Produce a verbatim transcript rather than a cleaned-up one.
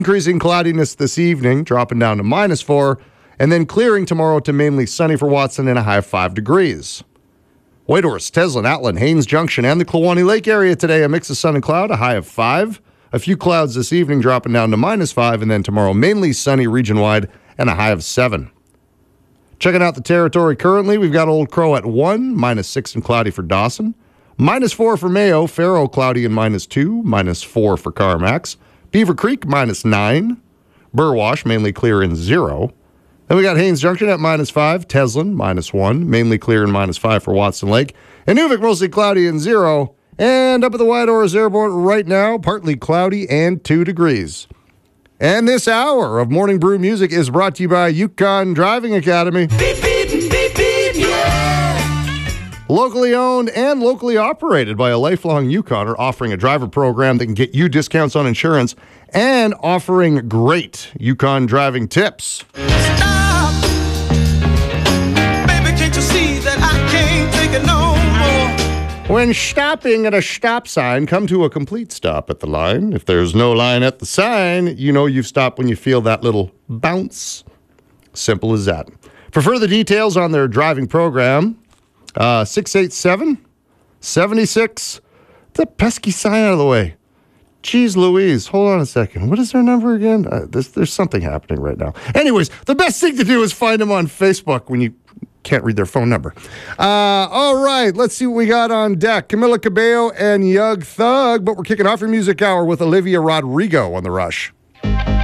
Increasing cloudiness this evening, dropping down to minus four, and then clearing tomorrow to mainly sunny for Watson and a high of five degrees. Whitehorse, Teslin, Atlin, Haines Junction, and the Kluwani Lake area today, a mix of sun and cloud, a high of five. A few clouds this evening, dropping down to minus five, and then tomorrow mainly sunny region-wide and a high of seven. Checking out the territory currently, we've got Old Crow at one, minus six and cloudy for Dawson. Minus four for Mayo, Faro cloudy and minus two, minus four for Carmax. Beaver Creek, minus nine. Burwash, mainly clear and zero. Then we got Haines Junction at minus five. Teslin, minus one. Mainly clear and minus five for Watson Lake. And Nuvik, mostly cloudy and zero. And up at the Whitehorse Airport right now, partly cloudy and two degrees. And this hour of Morning Brew Music is brought to you by Yukon Driving Academy. Beep, beep, beep, beep, yeah. Locally owned and locally operated by a lifelong Yukoner, offering a driver program that can get you discounts on insurance and offering great Yukon driving tips. Stop. Baby, can't you see that I can't take it no more? When stopping at a stop sign, come to a complete stop at the line. If there's no line at the sign, you know you've stopped when you feel that little bounce. Simple as that. For further details on their driving program, Uh, six eight seven, seven six. That pesky sign out of the way. Jeez Louise, hold on a second. What is their number again? Uh, there's, there's something happening right now. Anyways, the best thing to do is find them on Facebook when you can't read their phone number. Uh, all right, let's see what we got on deck. Camila Cabello and Young Thug, but we're kicking off your music hour with Olivia Rodrigo on The Rush.